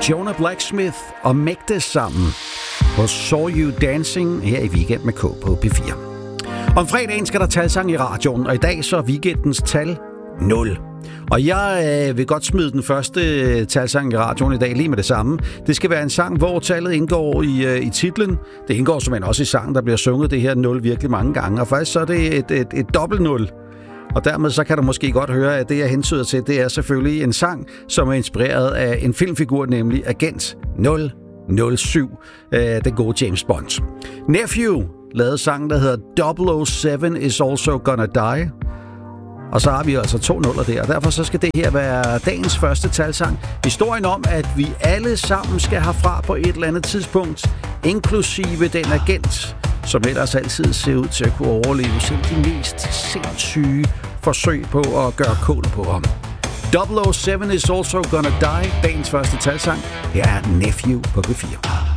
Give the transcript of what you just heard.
Jonah Blacksmith og Mægte sammen på Saw You Dancing her i Weekend med K på P4. Om fredagen skal der talsang i radioen, og i dag så er weekendens tal 0. Og jeg vil godt smide den første talsang i radioen i dag lige med det samme. Det skal være en sang, hvor tallet indgår i titlen. Det indgår simpelthen også i sangen, der bliver sunget det her 0 virkelig mange gange. Og faktisk så er det et dobbelt 0. Og dermed så kan du måske godt høre, at det jeg hensyder til, det er selvfølgelig en sang, som er inspireret af en filmfigur, nemlig Agent 007, den gode James Bond. Nephew lavede sangen, der hedder 007 is also gonna die. Og så har vi altså 2 nuller der, og derfor så skal det her være dagens første talsang. Historien om, at vi alle sammen skal herfra på et eller andet tidspunkt, inklusive den agent, som ellers altid ser ud til at kunne overleve selv de mest sindssyge forsøg på at gøre kål på ham. 007 is also gonna die, dagens første talsang. Her er Nephew på P4.